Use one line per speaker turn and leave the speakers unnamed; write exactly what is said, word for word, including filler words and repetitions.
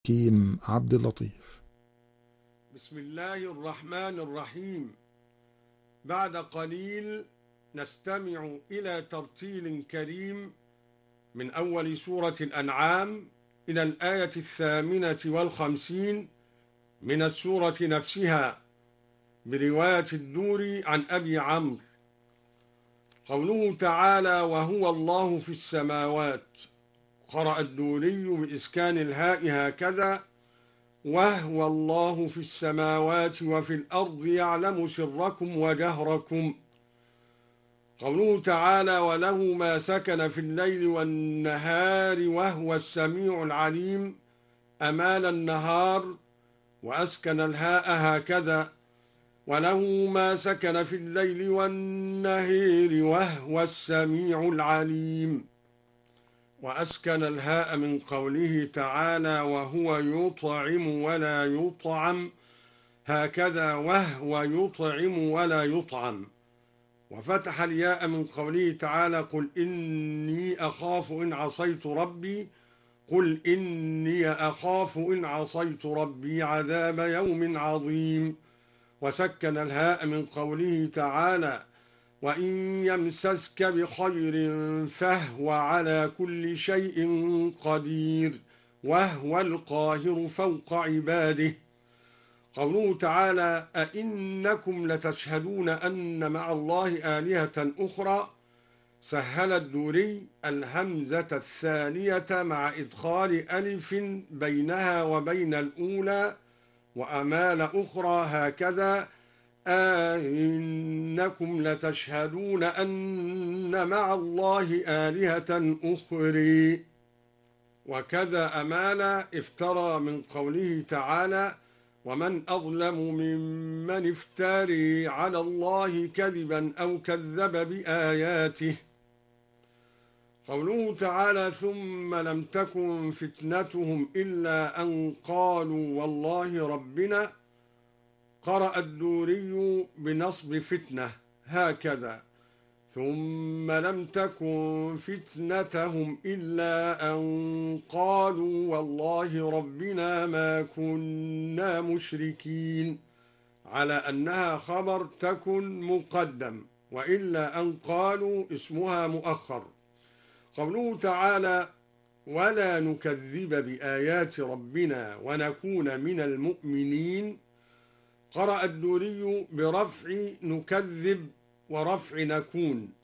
كيم عبد اللطيف.
بسم الله الرحمن الرحيم. بعد قليل نستمع إلى ترتيل كريم من أول سورة الأنعام إلى الآية الثامنة والخمسين من السورة نفسها برواية الدوري عن أبي عمرو. قوله تعالى: وهو الله في السماوات. قرأ الدوري بإسكان الهاء هكذا: وهو الله في السماوات وفي الأرض يعلم سركم وجهركم. قوله تعالى: وله ما سكن في الليل والنهار وهو السميع العليم. أمال النهار وأسكن الهاء هكذا: وله ما سكن في الليل والنهار وهو السميع العليم. وأسكن الهاء من قوله تعالى: وهو يطعم ولا يطعم، هكذا وهو يطعم ولا يطعم. وفتح الياء من قوله تعالى: قل إني أخاف إن عصيت ربي قل إني أخاف إن عصيت ربي عذاب يوم عظيم. وسكن الهاء من قوله تعالى: وإن يمسسك بخير فهو على كل شيء قدير وهو القاهر فوق عباده. قوله تعالى: أئنكم لتشهدون أن مع الله آلهة أخرى. سهل الدوري الهمزة الثانية مع إدخال ألف بينها وبين الأولى، وأمال أخرى هكذا: أئنكم لتشهدون أن مع الله آلهة أخرى. وكذا أمال افترى من قوله تعالى: ومن أظلم ممن افتري على الله كذبا أو كذب بآياته. قوله تعالى: ثم لم تكن فتنتهم إلا أن قالوا والله ربنا. قرأ الدوري بنصب فتنة هكذا: ثم لم تكن فتنتهم إلا أن قالوا والله ربنا ما كنا مشركين، على أنها خبر تكن مقدم، وإلا أن قالوا اسمها مؤخر. قوله تعالى: ولا نكذب بآيات ربنا ونكون من المؤمنين. قرأ الدوري برفع نكذب ورفع نكون،